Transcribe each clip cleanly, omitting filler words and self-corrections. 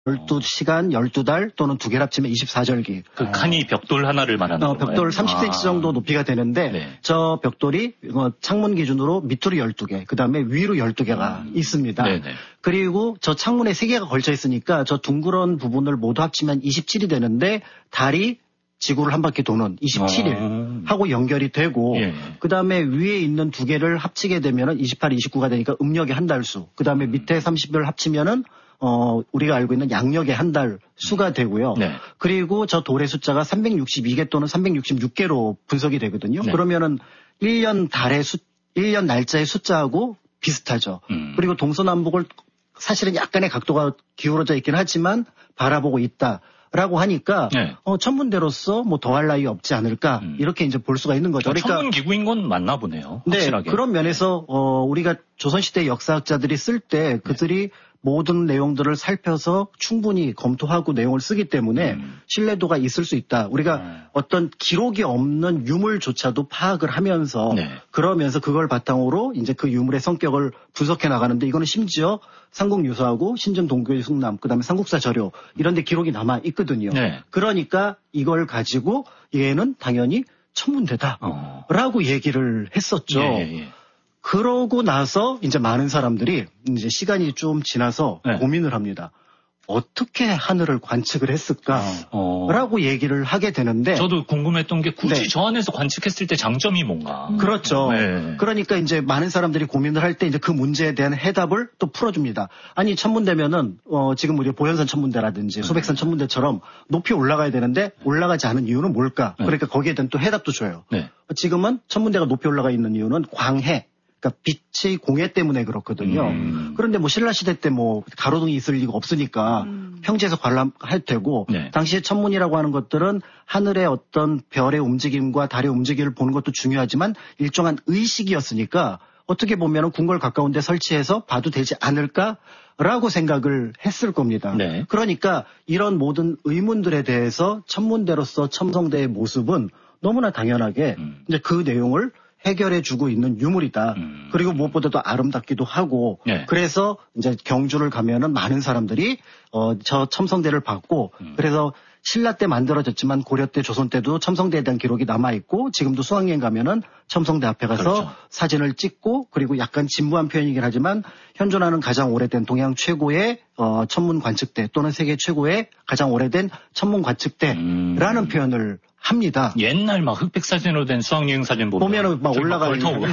12시간, 12달 또는 2개를 합치면 24절기. 그 칸이 벽돌 하나를 말하는 건가요? 벽돌 30cm 정도 높이가 되는데 네. 저 벽돌이 창문 기준으로 밑으로 12개, 그다음에 위로 12개가 있습니다. 네네. 그리고 저 창문에 3개가 걸쳐 있으니까 저 둥그런 부분을 모두 합치면 27이 되는데 달이 지구를 한 바퀴 도는 27일 하고 연결이 되고 예. 그다음에 위에 있는 2개를 합치게 되면은 28, 29가 되니까 음력의 한 달 수. 그다음에 밑에 30을 합치면은 우리가 알고 있는 양력의 한 달 수가 되고요. 네. 그리고 저 돌의 숫자가 362개 또는 366개로 분석이 되거든요. 네. 그러면은 1년 날짜의 숫자하고 비슷하죠. 그리고 동서남북을 사실은 약간의 각도가 기울어져 있긴 하지만 바라보고 있다라고 하니까 네. 천문대로서 뭐 더할 나위 없지 않을까 이렇게 이제 볼 수가 있는 거죠. 그러니까 천문 기구인 건 맞나 보네요. 확실하게. 네, 그런 면에서 우리가 조선시대 역사학자들이 쓸 때 그들이 모든 내용들을 살펴서 충분히 검토하고 내용을 쓰기 때문에 신뢰도가 있을 수 있다. 우리가 어떤 기록이 없는 유물조차도 파악을 하면서 그러면서 그걸 바탕으로 이제 그 유물의 성격을 분석해 나가는데 이거는 심지어 삼국유사하고 신증동교의 숭남 그다음에 삼국사 저료 이런 데 기록이 남아 있거든요. 네. 그러니까 이걸 가지고 얘는 당연히 천문대다라고 얘기를 했었죠. 예. 그러고 나서 이제 많은 사람들이 이제 시간이 좀 지나서 고민을 합니다. 어떻게 하늘을 관측을 했을까라고 얘기를 하게 되는데 저도 궁금했던 게 굳이 저 안에서 관측했을 때 장점이 뭔가. 그렇죠. 네. 그러니까 이제 많은 사람들이 고민을 할 때 이제 그 문제에 대한 해답을 또 풀어줍니다. 아니 천문대면은 지금 우리 보현산 천문대라든지 소백산 천문대처럼 높이 올라가야 되는데 올라가지 않은 이유는 뭘까? 그러니까 거기에 대한 또 해답도 줘요. 지금은 천문대가 높이 올라가 있는 이유는 광해. 그러니까 빛의 공해 때문에 그렇거든요. 그런데 뭐 신라시대 때 뭐 가로등이 있을 리가 없으니까 평지에서 관람할 테고 당시에 천문이라고 하는 것들은 하늘의 어떤 별의 움직임과 달의 움직임을 보는 것도 중요하지만 일정한 의식이었으니까 어떻게 보면 궁궐 가까운 데 설치해서 봐도 되지 않을까라고 생각을 했을 겁니다. 그러니까 이런 모든 의문들에 대해서 천문대로서 첨성대의 모습은 너무나 당연하게 이제 그 내용을 해결해주고 있는 유물이다. 그리고 무엇보다도 아름답기도 하고 그래서 이제 경주를 가면은 많은 사람들이 저 첨성대를 봤고 그래서 신라 때 만들어졌지만 고려 때 조선 때도 첨성대에 대한 기록이 남아있고 지금도 수학여행 가면은 첨성대 앞에 가서 사진을 찍고 그리고 약간 진부한 표현이긴 하지만 현존하는 가장 오래된 동양 최고의 천문 관측대 또는 세계 최고의 가장 오래된 천문 관측대라는 표현을 합니다. 옛날 막 흑백 사진으로 된 수학여행 사진 보면은 막 올라가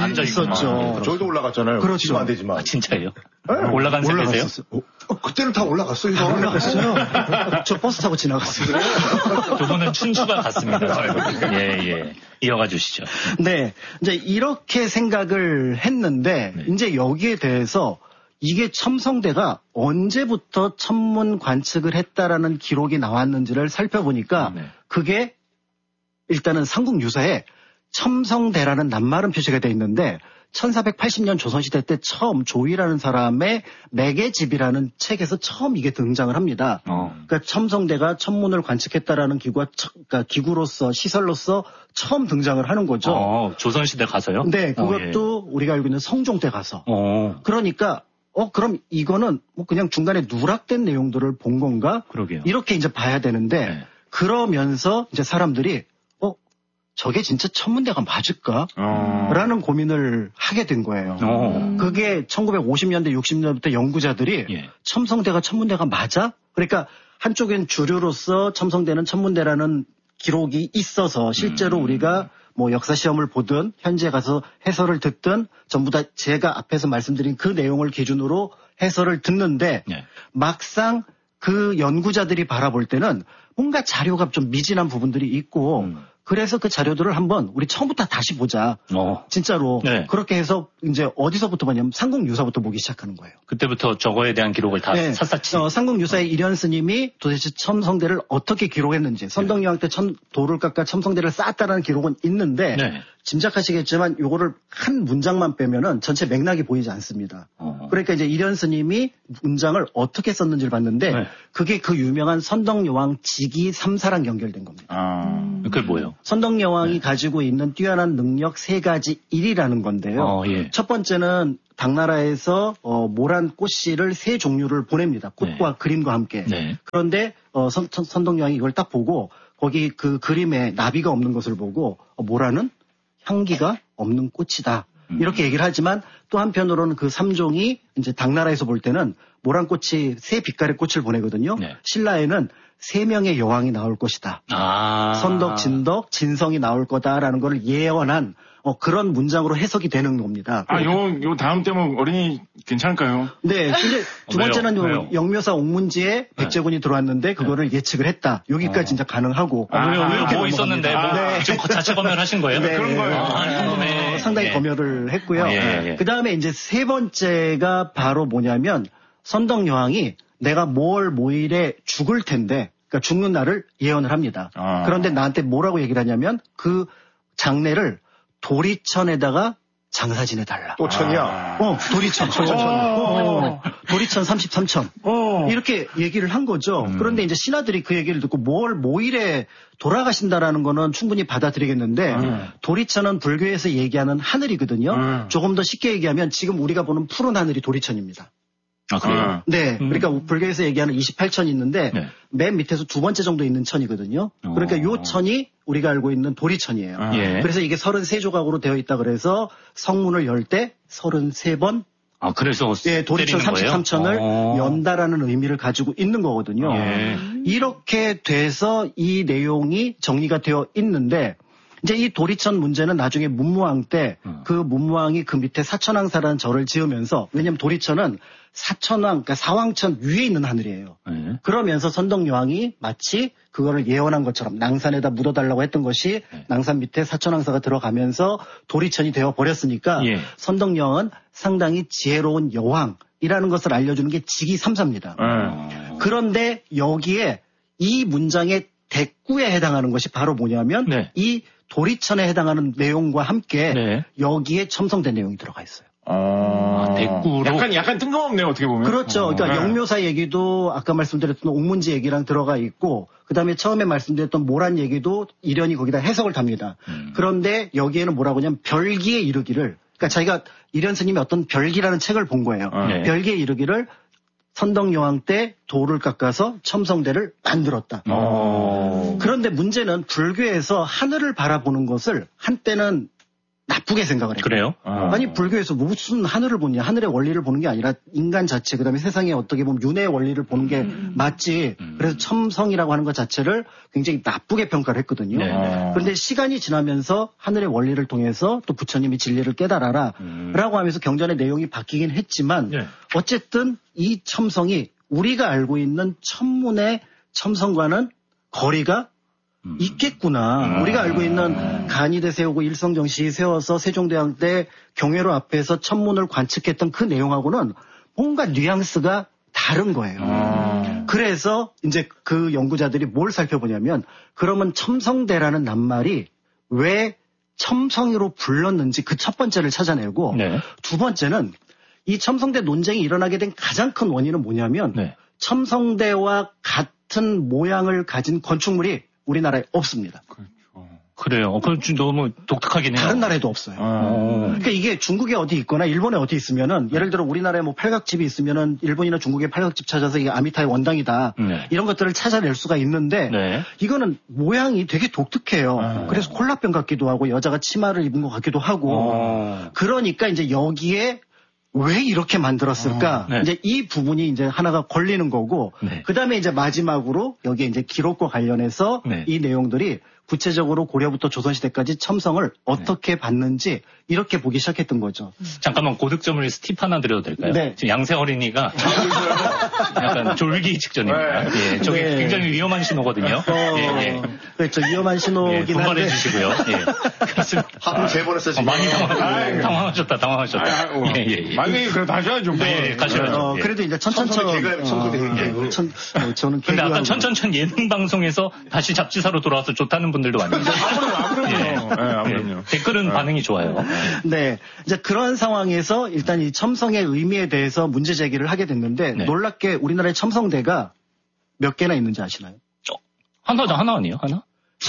있었죠. 저희도 올라갔잖아요. 그렇죠. 지금 안 되지만. 진짜예요? 올라간 셈이세요? 그때는 다 올라갔어요. 다 올라갔어요. 저 버스 타고 지나갔어요. 두 분은 춘추가 같습니다. 예. 이어가 주시죠. 네. 이제 이렇게 생각을 했는데 이제 여기에 대해서 이게 첨성대가 언제부터 천문 관측을 했다라는 기록이 나왔는지를 살펴보니까 그게 일단은 삼국유사에 첨성대라는 낱말은 표시가 되어 있는데 1480년 조선시대 때 처음 조이라는 사람의 매개집이라는 책에서 처음 이게 등장을 합니다. 그러니까 첨성대가 천문을 관측했다라는 그러니까 기구로서 시설로서 처음 등장을 하는 거죠. 조선시대 가서요? 네, 그것도 우리가 알고 있는 성종 때 가서. 그러니까 그럼 이거는 뭐 그냥 중간에 누락된 내용들을 본 건가? 그러게요. 이렇게 이제 봐야 되는데 그러면서 이제 사람들이 저게 진짜 천문대가 맞을까? 라는 고민을 하게 된 거예요. 그게 1950년대, 60년대 연구자들이 첨성대가 천문대가 맞아? 그러니까 한쪽엔 주류로서 첨성대는 천문대라는 기록이 있어서 실제로 우리가 뭐 역사 시험을 보든 현지에 가서 해설을 듣든 전부 다 제가 앞에서 말씀드린 그 내용을 기준으로 해설을 듣는데 막상 그 연구자들이 바라볼 때는 뭔가 자료가 좀 미진한 부분들이 있고 그래서 그 자료들을 한번 우리 처음부터 다시 보자. 진짜로. 그렇게 해서 이제 어디서부터 보냐면 삼국유사부터 보기 시작하는 거예요. 그때부터 저거에 대한 기록을 다 샅샅이. 삼국유사의 일현 스님이 도대체 첨성대를 어떻게 기록했는지 선덕여왕 때 돌을 깎아 첨성대를 쌓았다라는 기록은 있는데 짐작하시겠지만 요거를 한 문장만 빼면은 전체 맥락이 보이지 않습니다. 그러니까 이제 이련 스님이 문장을 어떻게 썼는지를 봤는데 네. 그게 그 유명한 선덕여왕 직위 3사랑 연결된 겁니다. 그게 뭐예요? 선덕여왕이 가지고 있는 뛰어난 능력 3가지 1이라는 건데요. 예. 첫 번째는 당나라에서 모란 꽃씨를 3종류를 보냅니다. 꽃과 그림과 함께. 네. 그런데 선덕여왕이 이걸 딱 보고 거기 그 그림에 나비가 없는 것을 보고 모란은 향기가 없는 꽃이다. 이렇게 얘기를 하지만 또 한편으로는 그 3종이 이제 당나라에서 볼 때는 모란꽃이 3빛깔의 꽃을 보내거든요. 네. 신라에는 3명의 여왕이 나올 것이다. 선덕, 진덕, 진성이 나올 거다라는 걸 예언한 그런 문장으로 해석이 되는 겁니다. 요 다음 대목 어린이 괜찮을까요? 네. 근데 두 번째는 왜요? 영묘사 옥문지에 백제군이 들어왔는데 그거를 예측을 했다. 여기까지 진짜 가능하고. 왜요? 뭐 있었는데 지금 자체 검열하신 거예요? 네. 그런 거예요. 궁금해. 상당히 검열을 했고요. 그 다음에 이제 세 번째가 바로 뭐냐면 선덕여왕이 내가 모일에 죽을 텐데, 그러니까 죽는 날을 예언을 합니다. 그런데 나한테 뭐라고 얘기를 하냐면 그 장례를 도리천에다가 장사 지내달라. 또 천이야? 도리천. 도리천 33천. 이렇게 얘기를 한 거죠. 그런데 이제 신하들이 그 얘기를 듣고 모일에 돌아가신다라는 거는 충분히 받아들이겠는데, 도리천은 불교에서 얘기하는 하늘이거든요. 조금 더 쉽게 얘기하면 지금 우리가 보는 푸른 하늘이 도리천입니다. 그래요? 네. 그러니까 불교에서 얘기하는 28천이 있는데 맨 밑에서 두 번째 정도 있는 천이거든요. 그러니까 요 천이 우리가 알고 있는 도리천이에요. 그래서 이게 33조각으로 되어 있다 그래서 성문을 열 때 33번 그래서 도리천 33천을 연다라는 의미를 가지고 있는 거거든요. 이렇게 돼서 이 내용이 정리가 되어 있는데 이제 이 도리천 문제는 나중에 문무왕 때 그 문무왕이 그 밑에 사천왕사라는 절을 지으면서, 왜냐면 도리천은 사천왕, 그러니까 사왕천 위에 있는 하늘이에요. 그러면서 선덕여왕이 마치 그거를 예언한 것처럼 낭산에다 묻어달라고 했던 것이 낭산 밑에 사천왕사가 들어가면서 도리천이 되어 버렸으니까 선덕여왕은 상당히 지혜로운 여왕이라는 것을 알려주는 게 직위 3사입니다. 그런데 여기에 이 문장의 대꾸에 해당하는 것이 바로 뭐냐면 이 도리천에 해당하는 내용과 함께 여기에 첨성된 내용이 들어가 있어요. 대꾸로. 약간 뜬금없네요, 어떻게 보면. 그렇죠. 그러니까 영묘사 얘기도 아까 말씀드렸던 옥문지 얘기랑 들어가 있고, 그 다음에 처음에 말씀드렸던 모란 얘기도 이련이 거기다 해석을 답니다. 그런데 여기에는 뭐라고 하냐면 별기에 이르기를, 그러니까 자기가 이련 스님이 어떤 별기라는 책을 본 거예요. 별기에 이르기를 선덕여왕 때 돌을 깎아서 첨성대를 만들었다. 그런데 문제는 불교에서 하늘을 바라보는 것을 한때는 나쁘게 생각을 해요. 그래요? 아니 불교에서 무슨 하늘을 보냐, 하늘의 원리를 보는 게 아니라 인간 자체, 그다음에 세상에 어떻게 보면 윤회의 원리를 보는 게 맞지. 그래서 첨성이라고 하는 것 자체를 굉장히 나쁘게 평가를 했거든요. 그런데 시간이 지나면서 하늘의 원리를 통해서 또 부처님이 진리를 깨달아라 라고 하면서 경전의 내용이 바뀌긴 했지만 어쨌든 이 첨성이 우리가 알고 있는 천문의 첨성과는 거리가 있겠구나. 우리가 알고 있는 간이대 세우고 일성정시 세워서 세종대왕 때 경회로 앞에서 천문을 관측했던 그 내용하고는 뭔가 뉘앙스가 다른 거예요. 그래서 이제 그 연구자들이 뭘 살펴보냐면, 그러면 첨성대라는 낱말이 왜 첨성이로 불렀는지 그 첫 번째를 찾아내고, 두 번째는 이 첨성대 논쟁이 일어나게 된 가장 큰 원인은 뭐냐면 첨성대와 같은 모양을 가진 건축물이 우리나라에 없습니다. 그래요. 그건 좀 너무 독특하긴 해요. 다른 나라에도 없어요. 그러니까 이게 중국에 어디 있거나 일본에 어디 있으면은, 예를 들어 우리나라에 뭐 팔각집이 있으면은 일본이나 중국의 팔각집 찾아서 이게 아미타의 원당이다. 이런 것들을 찾아낼 수가 있는데 이거는 모양이 되게 독특해요. 그래서 콜라병 같기도 하고 여자가 치마를 입은 것 같기도 하고. 그러니까 이제 여기에 왜 이렇게 만들었을까? 이제 이 부분이 이제 하나가 걸리는 거고, 그 다음에 이제 마지막으로 여기에 이제 기록과 관련해서 이 내용들이 구체적으로 고려부터 조선시대까지 첨성을 어떻게 봤는지 이렇게 보기 시작했던 거죠. 잠깐만 고득점을 팁 하나 드려도 될까요? 지금 양세 어린이가 약간 졸기 직전입니다. 저게 굉장히 위험한 신호거든요. 그렇죠. 위험한 신호긴 한데. 분발해 주시고요. 그렇습니다. 하루 3번 했어, 지금. 많이 당황하셨다. 만약에 그래도 하셔야죠. 가셔야죠. 그래도 이제 천천천. 개그. 저는 근데 아까 천천천 예능 방송에서 다시 잡지사로 돌아와서 좋다는 분들도 많이 계세요. 아무래도. 댓글은 반응이 좋아요. 네. 이제 그런 상황에서 일단 이 첨성의 의미에 대해서 문제 제기를 하게 됐는데 놀랍게 우리나라의 첨성대가 몇 개나 있는지 아시나요? 하나 아니에요? 하나?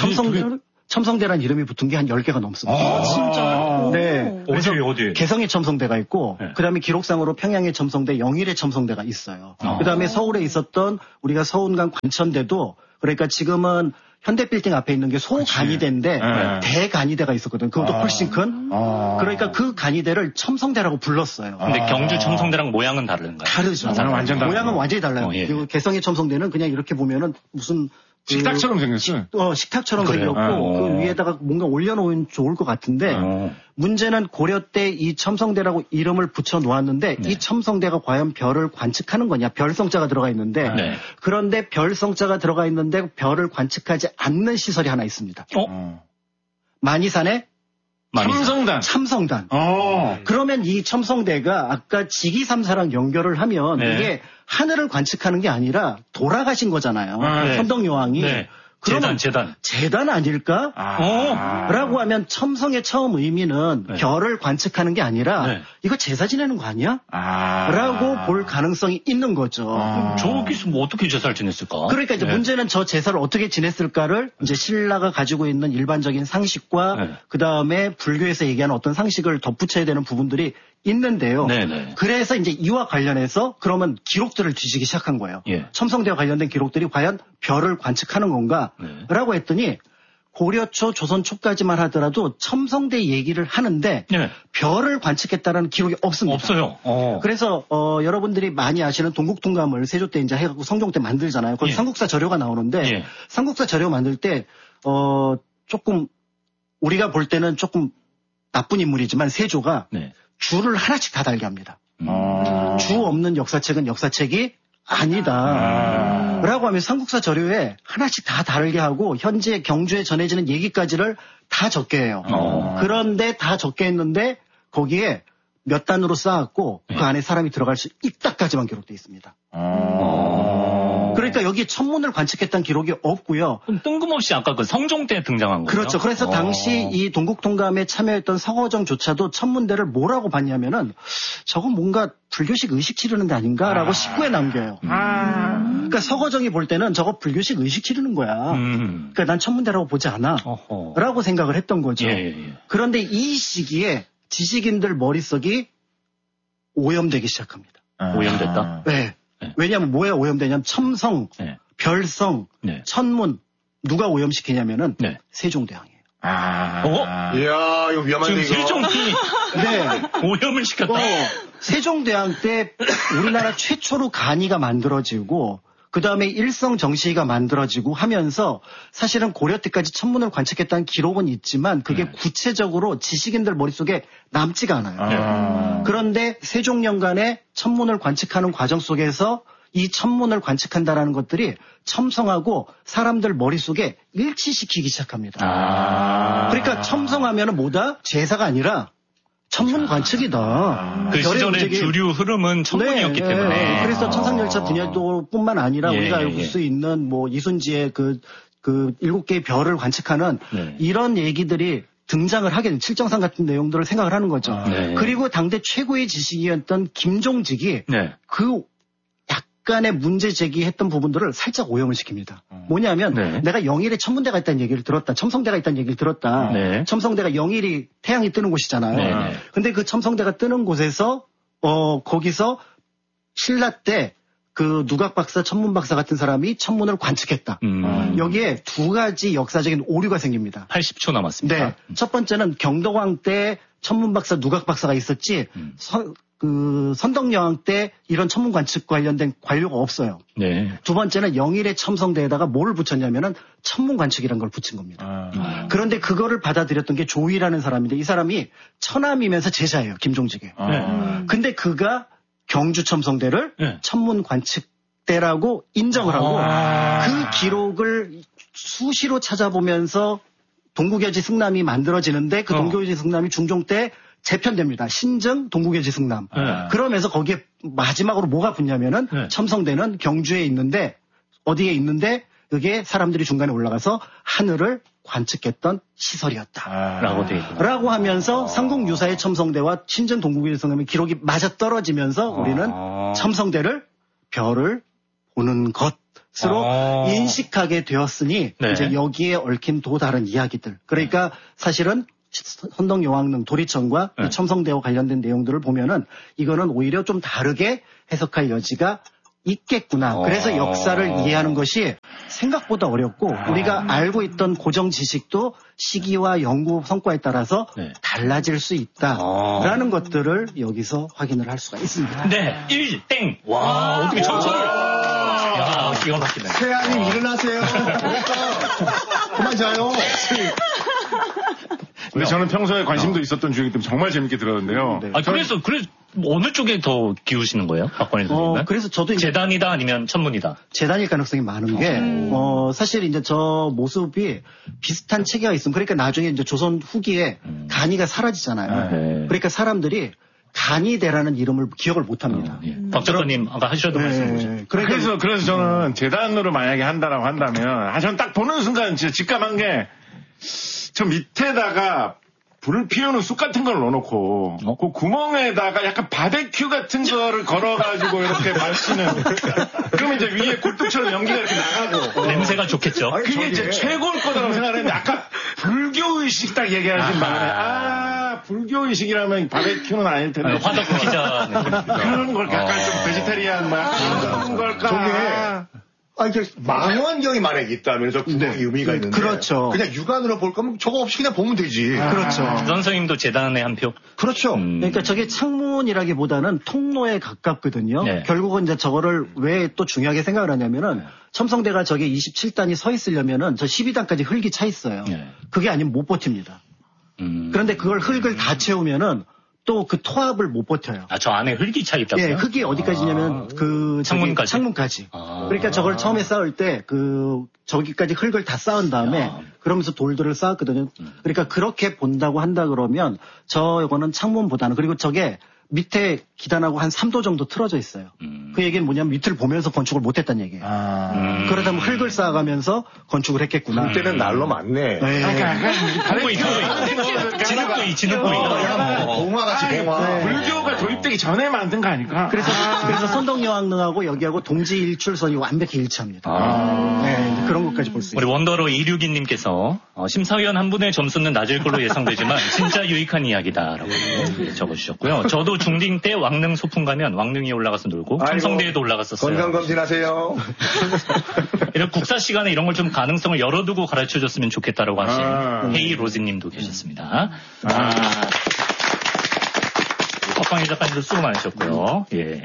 첨성대란 이름이 붙은 게 한 10개가 넘습니다. 진짜요? 네. 어디? 개성의 첨성대가 있고, 그 다음에 기록상으로 평양의 첨성대, 영일의 첨성대가 있어요. 그 다음에 서울에 있었던 우리가 서운강 관천대도, 그러니까 지금은 현대빌딩 앞에 있는 게 소간이대인데, 대간이대가 있었거든요. 그것도 훨씬 큰. 그러니까 그 간이대를 첨성대라고 불렀어요. 근데 경주 첨성대랑 모양은 다른가요? 다르죠. 완전 모양은 완전히 달라요. 그리고 개성의 첨성대는 그냥 이렇게 보면은 무슨 식탁처럼 생겼어요. 식탁처럼 생겼고 그 위에다가 뭔가 올려놓으면 좋을 것 같은데 문제는 고려 때 이 첨성대라고 이름을 붙여 놓았는데 이 첨성대가 과연 별을 관측하는 거냐? 별성자가 들어가 있는데 그런데 별성자가 들어가 있는데 별을 관측하지 않는 시설이 하나 있습니다. 만이산에 참성단. 그러면 이 첨성대가 아까 지기삼사랑 연결을 하면 이게 하늘을 관측하는 게 아니라 돌아가신 거잖아요. 선덕여왕이. 그러면 재단 아닐까? 라고 하면 첨성의 처음 의미는 별을 관측하는 게 아니라 이거 제사 지내는 거 아니야? 라고 볼 가능성이 있는 거죠. 저기서 뭐 어떻게 제사를 지냈을까? 그러니까 이제 문제는 저 제사를 어떻게 지냈을까를 이제 신라가 가지고 있는 일반적인 상식과 그 다음에 불교에서 얘기하는 어떤 상식을 덧붙여야 되는 부분들이 있는데요. 그래서 이제 이와 관련해서 그러면 기록들을 뒤지기 시작한 거예요. 첨성대와 관련된 기록들이 과연 별을 관측하는 건가? 라고 했더니 고려 초, 조선 초까지만 하더라도 첨성대 얘기를 하는데 별을 관측했다는 기록이 없습니다. 없어요. 그래서 여러분들이 많이 아시는 동국통감을 세조 때 이제 해갖고 성종 때 만들잖아요. 거기 삼국사 자료가 나오는데 삼국사 자료 만들 때 조금 우리가 볼 때는 조금 나쁜 인물이지만 세조가 주를 하나씩 다 달게 합니다. 주 없는 역사책은 역사책이 아니다. 라고 하면 삼국사 자료에 하나씩 다 다르게 하고 현재 경주에 전해지는 얘기까지를 다 적게 해요. 그런데 다 적게 했는데 거기에 몇 단으로 쌓았고 그 안에 사람이 들어갈 수 있다까지만 기록되어 있습니다. 그러니까 여기 천문을 관측했다는 기록이 없고요. 그럼 뜬금없이 아까 그 성종 때 등장한 거예요? 그렇죠. 그래서 당시 이 동국통감에 참여했던 서거정조차도 천문대를 뭐라고 봤냐면은 저건 뭔가 불교식 의식 치르는 데 아닌가라고 식구에 남겨요. 그러니까 서거정이 볼 때는 저거 불교식 의식 치르는 거야. 그러니까 난 천문대라고 보지 않아. 라고 생각을 했던 거죠. 그런데 이 시기에 지식인들 머릿속이 오염되기 시작합니다. 오염됐다? 네. 왜냐하면 뭐에 오염되냐면 첨성, 별성, 천문 누가 오염시키냐면은 세종대왕이에요. 이야, 이거 위험한데 지금 이거. 세종이 오염을 시켰다. 세종대왕 때 우리나라 최초로 간이가 만들어지고 그 다음에 일성정시가 만들어지고 하면서 사실은 고려 때까지 천문을 관측했다는 기록은 있지만 그게 구체적으로 지식인들 머릿속에 남지가 않아요. 그런데 세종년간에 천문을 관측하는 과정 속에서 이 천문을 관측한다라는 것들이 첨성하고 사람들 머릿속에 일치시키기 시작합니다. 그러니까 첨성하면은 뭐다? 제사가 아니라 천문 관측이다. 그 시절의 주류 흐름은 천문이었기 때문에. 그래서 천상열차 분야도뿐만 아니라 우리가 알 수 있는 뭐 이순지의 그 7개의 별을 관측하는 이런 얘기들이 등장을 하게 된 칠정상 같은 내용들을 생각을 하는 거죠. 그리고 당대 최고의 지식이었던 김종직이 그 약간의 문제 제기했던 부분들을 살짝 오염을 시킵니다. 뭐냐면 내가 영일에 천문대가 있다는 얘기를 들었다. 첨성대가 있다는 얘기를 들었다. 첨성대가 영일이 태양이 뜨는 곳이잖아요. 근데 그 첨성대가 뜨는 곳에서 거기서 신라 때 그 누각박사, 천문박사 같은 사람이 천문을 관측했다. 여기에 두 가지 역사적인 오류가 생깁니다. 80초 남았습니다. 첫 번째는 경덕왕 때 천문박사, 누각박사가 있었지 그 선덕여왕 때 이런 천문 관측 관련된 관료가 없어요. 두 번째는 영일의 첨성대에다가 뭘 붙였냐면은 천문 관측이라는 걸 붙인 겁니다. 그런데 그거를 받아들였던 게 조이라는 사람인데 이 사람이 처남이면서 제자예요. 김종직의. 근데 그가 경주 첨성대를 천문 관측대라고 인정을 하고 그 기록을 수시로 찾아보면서 동국여지 승남이 만들어지는데 그 동국여지 승남이 중종 때 재편됩니다. 신증 동국여지 승남. 그러면서 거기에 마지막으로 뭐가 붙냐면은 첨성대는 경주에 있는데 어디에 있는데 그게 사람들이 중간에 올라가서 하늘을 관측했던 시설이었다. 라고 하면서 삼국유사의 첨성대와 친전 동국일성의 기록이 맞아떨어지면서 우리는 첨성대를 별을 보는 것으로 인식하게 되었으니 네. 이제 여기에 얽힌 또 다른 이야기들. 그러니까 사실은 선덕여왕릉 도리천과 네. 첨성대와 관련된 내용들을 보면은 이거는 오히려 좀 다르게 해석할 여지가 있겠구나. 그래서 역사를 이해하는 것이 생각보다 어렵고 우리가 알고 있던 고정 지식도 시기와 연구 성과에 따라서 네. 달라질 수 있다라는 것들을 여기서 확인을 할 수가 있습니다. 네, 1땡. 와, 어떻게 점수를. 야, 기가 막히네. 태양님 일어나세요. 그만 자요. 근데 저는 평소에 관심도 있었던 주이기 때문에 정말 재밌게 들었는데요. 네. 아, 그래서 어느 쪽에 더 기우시는 거예요? 박관일 선생님은? 그래서 저도 이제 재단이다 아니면 천문이다? 재단일 가능성이 많은 게, 사실 이제 저 모습이 비슷한 체계가 있으면, 그러니까 나중에 이제 조선 후기에 간이가 사라지잖아요. 네. 그러니까 사람들이 간이대라는 이름을 기억을 못 합니다. 예. 박 작가님 아까 하셨던 말씀이죠. 그래서 저는 재단으로 만약에 한다라고 한다면, 저는 딱 보는 순간 진짜 직감한 게, 저 밑에다가 불을 피우는 쑥 같은 걸 넣어놓고 그 구멍에다가 약간 바베큐 같은 거를 걸어가지고 이렇게 마시는 그러면 이제 위에 굴뚝처럼 연기가 이렇게 나가고 냄새가 좋겠죠. 그게 이제 최고일 거라고 생각했는데 아까 불교의식 딱 얘기하신 말에 불교의식이라면 바베큐는 아닐 텐데 화덕 피자 그런 걸 약간 좀 베지테리안 그런 걸까 망원경이 만약에 있다면 저 구멍이 의미가 있는데. 그렇죠. 그냥 육안으로 볼 거면 저거 없이 그냥 보면 되지. 그렇죠. 선생님도 재단의 한 표. 그렇죠. 그러니까 저게 창문이라기보다는 통로에 가깝거든요. 네. 결국은 이제 저거를 왜 또 중요하게 생각을 하냐면은 첨성대가 저게 27단이 서 있으려면은 저 12단까지 흙이 차 있어요. 네. 그게 아니면 못 버팁니다. 그런데 그걸 흙을 다 채우면은 또 그 토합을 못 버텨요. 저 안에 흙이 차 있다고요? 예, 흙이 어디까지냐면 창문까지. 그러니까 저걸 처음에 쌓을 때 저기까지 흙을 다 쌓은 다음에 그러면서 돌들을 쌓았거든요. 그러니까 그렇게 본다고 한다 그러면 저거는 창문보다는 그리고 저게 밑에 기단하고 한 3도 정도 틀어져 있어요. 그 얘기는 뭐냐면 밑을 보면서 건축을 못했다는 얘기예요. 그러다면 흙을 쌓아가면서 건축을 했겠구나. 그때는 날로 맞네. 진흙구이. 봉화같이 봉화. 불교가 도입되기 전에 만든 거 아닐까? 그래서 선덕여왕릉하고 여기하고 동지일출선이 완벽히 일치합니다. 네, 그런 것까지 볼 수 있어요. 우리 원더로 262님께서 심사위원 한 분의 점수는 낮을 걸로 예상되지만 진짜 유익한 이야기다라고 적어주셨고요. 저도 중딩 때 왕릉 소풍 가면 왕릉에 올라가서 놀고 첨성대에도 올라갔었어요. 건강검진하세요. 이런 국사 시간에 이런 걸 좀 가능성을 열어두고 가르쳐줬으면 좋겠다라고 하신 헤이 로즈님도 계셨습니다. 박광희 작가님도 수고 많으셨고요. 예.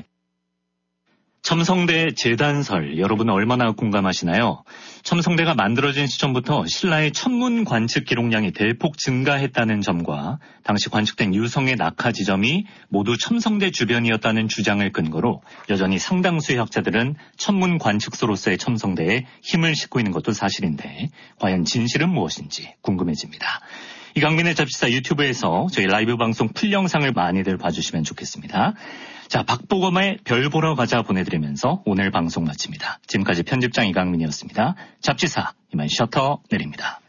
첨성대 재단설 여러분은 얼마나 공감하시나요? 첨성대가 만들어진 시점부터 신라의 천문 관측 기록량이 대폭 증가했다는 점과 당시 관측된 유성의 낙하 지점이 모두 첨성대 주변이었다는 주장을 근거로 여전히 상당수의 학자들은 천문 관측소로서의 첨성대에 힘을 싣고 있는 것도 사실인데 과연 진실은 무엇인지 궁금해집니다. 이강민의 잡지사 유튜브에서 저희 라이브 방송 풀 영상을 많이들 봐주시면 좋겠습니다. 자, 박보검의 별 보러 가자 보내드리면서 오늘 방송 마칩니다. 지금까지 편집장 이강민이었습니다. 잡지사 이만 셔터 내립니다.